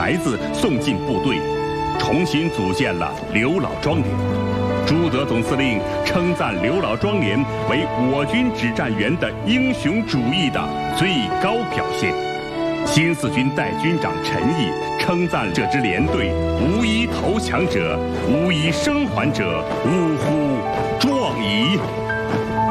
孩子送进部队，重新组建了刘老庄连。朱德总司令称赞刘老庄连为我军指战员的英雄主义的最高表现。新四军代军长陈毅称赞这支连队无一投降者，无一生还者，呜呼壮仪。